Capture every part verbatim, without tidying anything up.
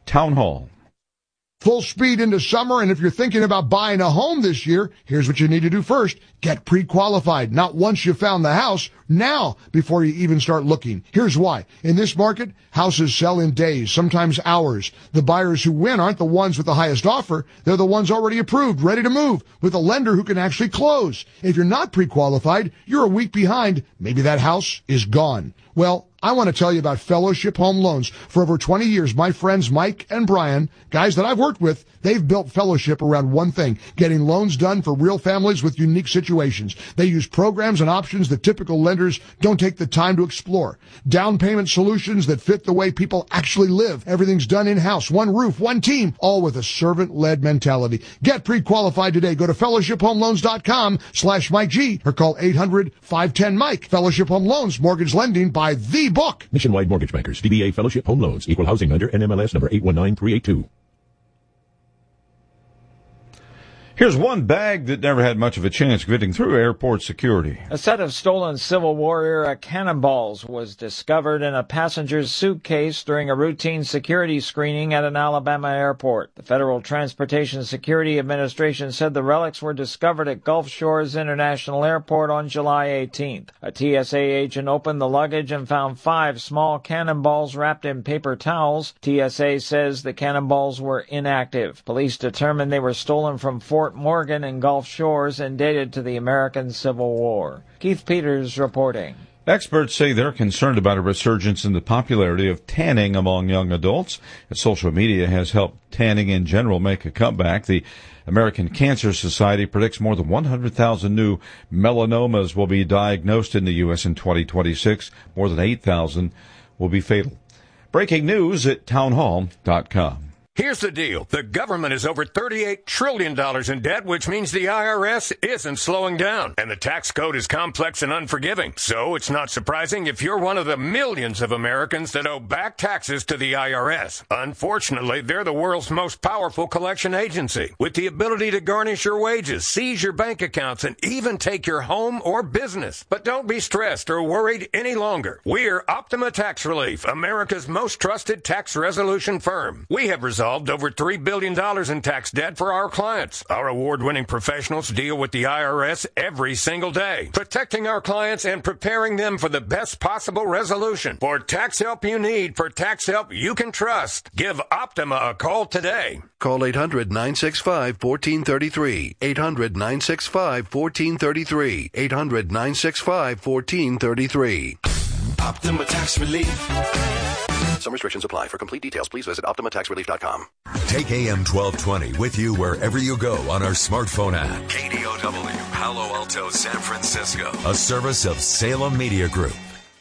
Town Hall. Full speed into summer, and if you're thinking about buying a home this year, here's what you need to do first. Get pre-qualified. Not once you found the house, now before you even start looking. Here's why. In this market, houses sell in days, sometimes hours. The buyers who win aren't the ones with the highest offer. They're the ones already approved, ready to move, with a lender who can actually close. If you're not pre-qualified, you're a week behind. Maybe that house is gone. Well, I want to tell you about Fellowship Home Loans. For over twenty years, my friends Mike and Brian, guys that I've worked with, they've built Fellowship around one thing, getting loans done for real families with unique situations. They use programs and options that typical lenders don't take the time to explore. Down payment solutions that fit the way people actually live. Everything's done in-house, one roof, one team, all with a servant-led mentality. Get pre-qualified today. Go to fellowship home loans dot com slash Mike G or call eight hundred, five one zero, Mike. Fellowship Home Loans, mortgage lending by the book. Nationwide Mortgage Bankers, D B A Fellowship Home Loans, Equal Housing Lender, N M L S number eight one nine three eight two. Here's one bag that never had much of a chance getting through airport security. A set of stolen Civil War-era cannonballs was discovered in a passenger's suitcase during a routine security screening at an Alabama airport. The Federal Transportation Security Administration said the relics were discovered at Gulf Shores International Airport on July eighteenth. A T S A agent opened the luggage and found five small cannonballs wrapped in paper towels. T S A says the cannonballs were inactive. Police determined they were stolen from Fort Morgan and Gulf Shores and dated to the American Civil War. Keith Peters reporting. Experts say they're concerned about a resurgence in the popularity of tanning among young adults. As social media has helped tanning in general make a comeback, the American Cancer Society predicts more than one hundred thousand new melanomas will be diagnosed in the U S in twenty twenty-six. More than eight thousand will be fatal. Breaking news at town hall dot com. Here's the deal. The government is over thirty-eight trillion dollars in debt, which means the I R S isn't slowing down. And the tax code is complex and unforgiving. So it's not surprising if you're one of the millions of Americans that owe back taxes to the I R S. Unfortunately, they're the world's most powerful collection agency, with the ability to garnish your wages, seize your bank accounts, and even take your home or business. But don't be stressed or worried any longer. We're Optima Tax Relief, America's most trusted tax resolution firm. We have resolved over three billion dollars in tax debt for our clients. Our award-winning professionals deal with the I R S every single day, protecting our clients and preparing them for the best possible resolution. For tax help you need, for tax help you can trust, give Optima a call today. Call eight hundred, nine six five, one four three three. eight hundred, nine six five, one four three three. eight hundred, nine six five, one four three three. Optima Tax Relief. Some restrictions apply. For complete details, please visit optima tax relief dot com. Take A M twelve twenty with you wherever you go on our smartphone app. K D O W, Palo Alto, San Francisco. A service of Salem Media Group.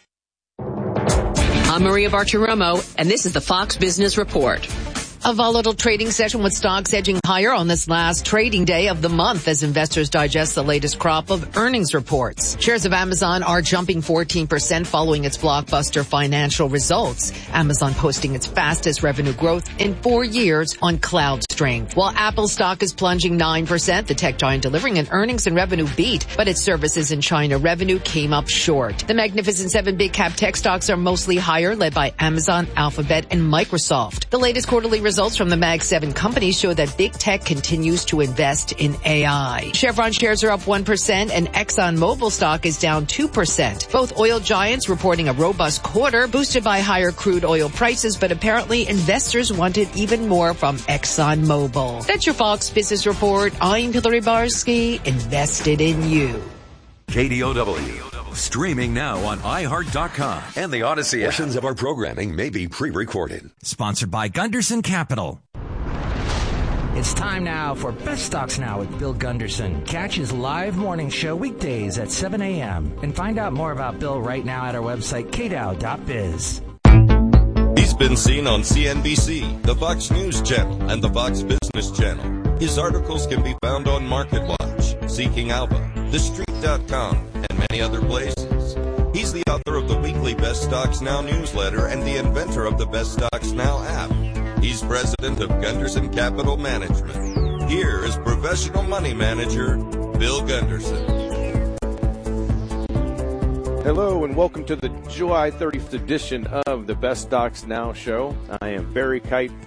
I'm Maria Bartiromo, and this is the Fox Business Report. A volatile trading session with stocks edging higher on this last trading day of the month as investors digest the latest crop of earnings reports. Shares of Amazon are jumping fourteen percent following its blockbuster financial results. Amazon posting its fastest revenue growth in four years on cloud strength. While Apple stock is plunging nine percent, the tech giant delivering an earnings and revenue beat, but its services in China revenue came up short. The Magnificent Seven big cap tech stocks are mostly higher, led by Amazon, Alphabet, and Microsoft. The latest quarterly results from the Mag seven companies show that big tech continues to invest in A I. Chevron shares are up one percent and ExxonMobil stock is down two percent. Both oil giants reporting a robust quarter boosted by higher crude oil prices, but apparently investors wanted even more from ExxonMobil. That's your Fox Business Report. I'm Hillary Barsky, invested in you. K D O W. Streaming now on i heart dot com and the Odyssey app. Portions of our programming may be pre-recorded. Sponsored by Gunderson Capital. It's time now for Best Stocks Now with Bill Gunderson. Catch his live morning show weekdays at seven a.m. And find out more about Bill right now at our website, k dow dot biz. He's been seen on C N B C, the Fox News Channel, and the Fox Business Channel. His articles can be found on MarketWatch, Seeking Alpha, the street dot com, and many other places. He's the author of the weekly Best Stocks Now newsletter and the inventor of the Best Stocks Now app. He's president of Gunderson Capital Management. Here is professional money manager, Bill Gunderson. Hello and welcome to the July thirtieth edition of the Best Stocks Now show. I am Barry Kite,